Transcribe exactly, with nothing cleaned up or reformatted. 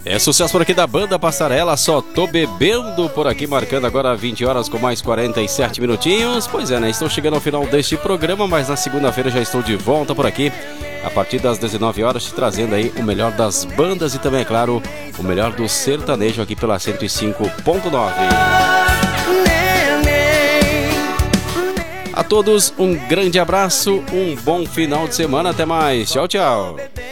É sucesso por aqui da banda Passarela, Só Tô Bebendo, por aqui marcando agora vinte horas com mais quarenta e sete minutinhos. Pois é, né? Estou chegando ao final deste programa, mas na segunda-feira já estou de volta por aqui, a partir das dezenove horas, te trazendo aí o melhor das bandas e também, é claro, o melhor do sertanejo aqui pela cento e cinco ponto nove. A todos um grande abraço, um bom final de semana, até mais, tchau, tchau.